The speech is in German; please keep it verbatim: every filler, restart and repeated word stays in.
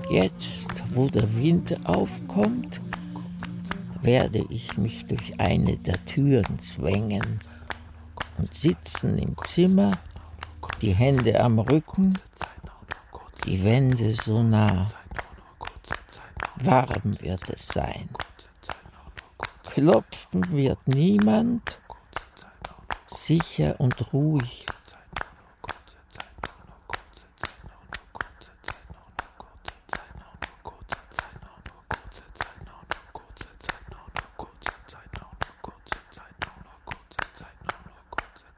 Jetzt, wo der Wind aufkommt, werde ich mich durch eine der Türen zwängen und sitzen im Zimmer, die Hände am Rücken, die Wände so nah. Warm wird es sein. Klopfen wird niemand, sicher und ruhig